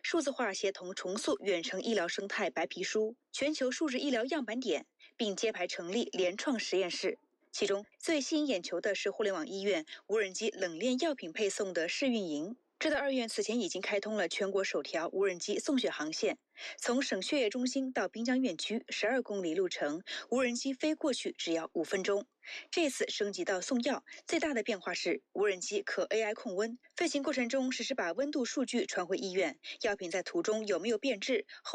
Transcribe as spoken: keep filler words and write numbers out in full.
数字化协同重塑远程医疗生态白皮书、全球数字医疗样板点，并揭牌成立联创实验室。其中最吸引眼球的是互联网医院无人机冷链药品配送的试运营。知道二院此前已经开通了全国首条无人机送血航线，从省血液中心到滨江院区十二公里路程，无人机飞过去只要五分钟。这次升级到送药，最大的变化是无人机可 A I 控温，飞行过程中实时把温度数据传回医院，药品在途中有没有变质，后